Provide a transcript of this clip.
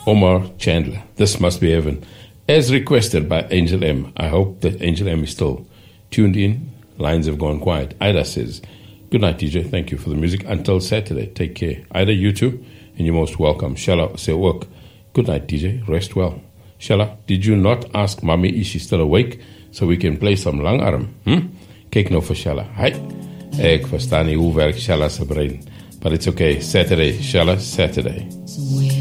Omar Chandler, This Must Be Heaven, as requested by Angel M. I hope that Angel M is still tuned in. Lines have gone quiet. Ida says, good night, DJ. Thank you for the music. Until Saturday, take care. Ida, you too, and you're most welcome. Shala, say work. Good night, DJ. Rest well. Shala, did you not ask Mommy is she still awake so we can play some langarm? Kyk nou vir Shala. Hi. Ek verstaan nie hoe werk Shala se brein. But it's okay. Saturday, Shala, Saturday.